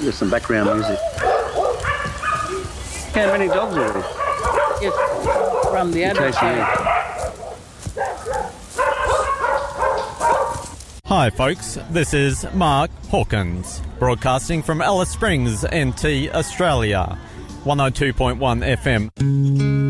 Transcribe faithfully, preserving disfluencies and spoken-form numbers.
There's some background music. How many dogs are there? Yes, from the adult side. Hi folks, this is Mark Hawkins, broadcasting from Alice Springs, N T, Australia. one oh two point one F M.